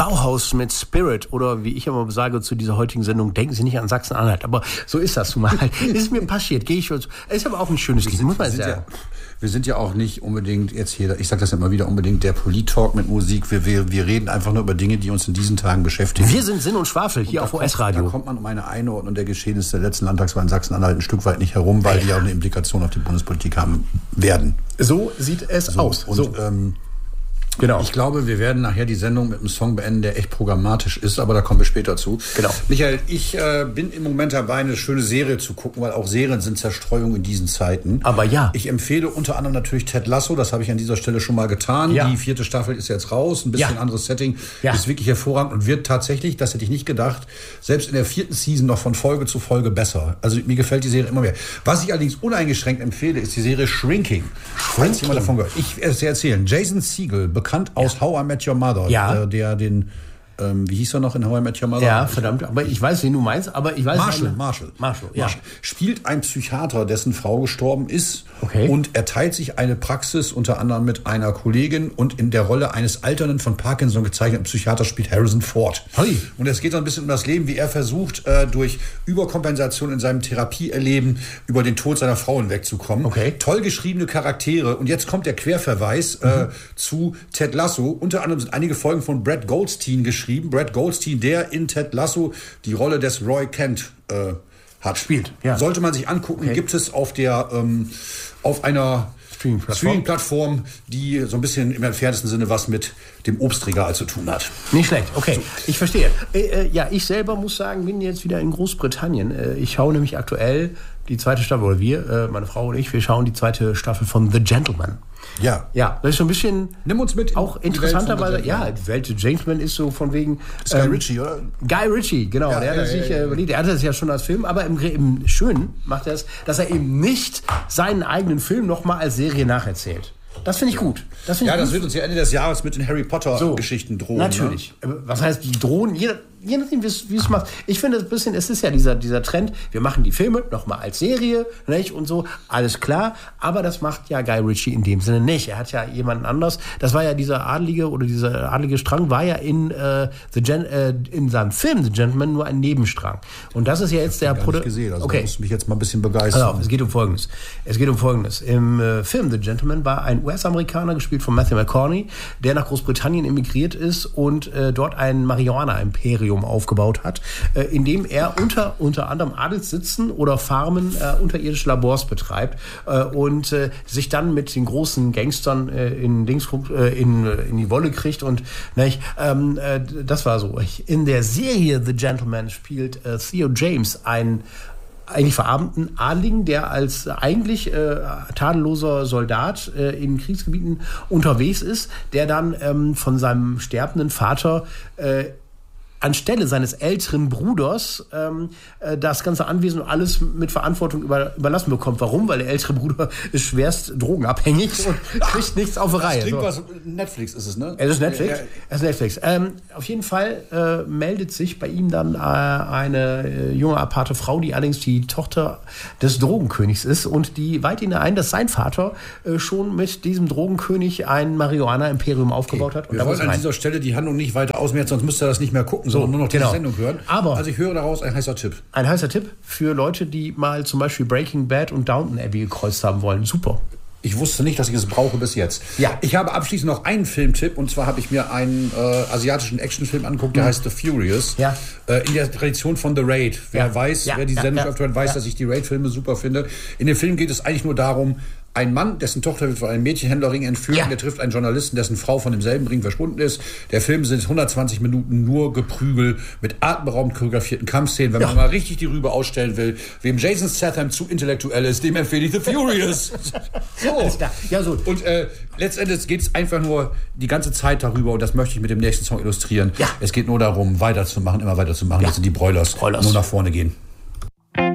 Bauhaus mit Spirit oder wie ich immer sage zu dieser heutigen Sendung, denken Sie nicht an Sachsen-Anhalt, aber so ist das nun mal. Ist mir passiert, gehe ich schon. Ist aber auch ein schönes Lied, muss man sagen. Wir sind ja auch nicht unbedingt jetzt hier, ich sage das ja immer wieder, unbedingt der Polit-Talk mit Musik. Wir reden einfach nur über Dinge, die uns in diesen Tagen beschäftigen. Wir sind Sinn und Schwafel hier auf OS-Radio. Da kommt man um eine Einordnung der Geschehnisse der letzten Landtagswahl in Sachsen-Anhalt ein Stück weit nicht herum, weil die ja auch eine Implikation auf die Bundespolitik haben werden. So sieht es aus. Und genau. Ich glaube, wir werden nachher die Sendung mit einem Song beenden, der echt programmatisch ist, aber da kommen wir später zu. Genau. Michael, ich bin im Moment dabei, eine schöne Serie zu gucken, weil auch Serien sind Zerstreuung in diesen Zeiten. Aber ja. Ich empfehle unter anderem natürlich Ted Lasso, das habe ich an dieser Stelle schon mal getan. Ja. Die 4. Staffel ist jetzt raus, ein bisschen anderes Setting, ist wirklich hervorragend und wird tatsächlich, das hätte ich nicht gedacht, selbst in der 4. Season noch von Folge zu Folge besser. Also mir gefällt die Serie immer mehr. Was ich allerdings uneingeschränkt empfehle, ist die Serie Shrinking. Falls jemand davon gehört. Ich werde es dir erzählen. Jason Segel, bekannt aus How I Met Your Mother, der den, wie hieß er noch in How I Met Your Mother? Ja, verdammt, aber ich weiß, wen du meinst, aber ich weiß Marshall, ja. Spielt ein Psychiater, dessen Frau gestorben ist und er teilt sich eine Praxis unter anderem mit einer Kollegin und in der Rolle eines alternden, von Parkinson gezeichneten Psychiaters spielt Harrison Ford. Hey. Und es geht so ein bisschen um das Leben, wie er versucht, durch Überkompensation in seinem Therapieerleben über den Tod seiner Frau hinwegzukommen. Okay. Toll geschriebene Charaktere und jetzt kommt der Querverweis zu Ted Lasso. Unter anderem sind einige Folgen von Brad Goldstein geschrieben. Brad Goldstein, der in Ted Lasso die Rolle des Roy Kent hat. Spielt, ja. Sollte man sich angucken, gibt es auf der auf einer Streaming-Plattform, die so ein bisschen im entferntesten Sinne was mit dem Obstregal zu tun hat. Nicht schlecht, okay, ich verstehe. Ich selber muss sagen, bin jetzt wieder in Großbritannien. Ich schaue nämlich aktuell die 2. Staffel, oder wir, meine Frau und ich, wir schauen die 2. Staffel von The Gentleman. Ja. Ja, das ist so ein bisschen. Nimm uns mit. Auch interessanterweise, die Welt des Gentleman ist so von wegen. Guy Ritchie, oder? Guy Ritchie, genau. Der hat das sich überlegt. Der hat das ja schon als Film, aber im Schönen macht er es, dass er eben nicht seinen eigenen Film nochmal als Serie nacherzählt. Das finde ich gut. Das wird uns ja Ende des Jahres mit den Harry Potter-Geschichten drohen. Natürlich. Ne? Was heißt drohen? Je nachdem, wie es macht. Ich finde es ein bisschen, es ist ja dieser Trend, wir machen die Filme nochmal als Serie, nicht? Und so, alles klar. Aber das macht ja Guy Ritchie in dem Sinne nicht. Er hat ja jemanden anders. Das war ja dieser adlige Strang, war ja in seinem Film The Gentleman nur ein Nebenstrang. Und das ist ja jetzt der Produkt. gesehen, also da muss mich jetzt mal ein bisschen begeistern. Also, es geht um Folgendes. Im Film The Gentleman war ein US-Amerikaner, gespielt von Matthew McConaughey, der nach Großbritannien emigriert ist und dort ein Marihuana-Imperium aufgebaut hat, in dem er unter anderem Adelssitzen oder Farmen unterirdische Labors betreibt und sich dann mit den großen Gangstern in die Wolle kriegt und das war so. In der Serie The Gentleman spielt Theo James eigentlich verarmten Adligen, der als eigentlich tadelloser Soldat in Kriegsgebieten unterwegs ist, der dann von seinem sterbenden Vater anstelle seines älteren Bruders das ganze Anwesen und alles mit Verantwortung überlassen bekommt. Warum? Weil der ältere Bruder ist schwerst drogenabhängig und kriegt nichts auf die Reihe. Netflix ist es, ne? Es ist Netflix. Auf jeden Fall meldet sich bei ihm dann eine junge, aparte Frau, die allerdings die Tochter des Drogenkönigs ist und die weiht ihn ein, dass sein Vater schon mit diesem Drogenkönig ein Marihuana-Imperium aufgebaut hat. Und wir wollen an dieser Stelle die Handlung nicht weiter ausmehren, sonst müsst ihr das nicht mehr gucken, sondern nur noch diese Sendung hören. Also ich höre daraus ein heißer Tipp. Ein heißer Tipp für Leute, die mal zum Beispiel Breaking Bad und Downton Abbey gekreuzt haben wollen. Super. Ich wusste nicht, dass ich es brauche bis jetzt. Ja. Ich habe abschließend noch einen Filmtipp, und zwar habe ich mir einen asiatischen Actionfilm angeguckt, der heißt The Furious. Ja. In der Tradition von The Raid. Wer die Sendung öfter hört, weiß, dass ich die Raid-Filme super finde. In dem Film geht es eigentlich nur darum, ein Mann, dessen Tochter wird von einem Mädchenhändlerring entführt, der trifft einen Journalisten, dessen Frau von demselben Ring verschwunden ist. Der Film sind 120 Minuten nur Geprügel mit atemberaubend choreografierten Kampfszenen. Wenn man mal richtig die Rübe ausstellen will, wem Jason Statham zu intellektuell ist, dem empfehle ich The Furious. So. Und letztendlich geht es einfach nur die ganze Zeit darüber, und das möchte ich mit dem nächsten Song illustrieren. Ja. Es geht nur darum, weiterzumachen, immer weiterzumachen, dass die Broilers nur nach vorne gehen.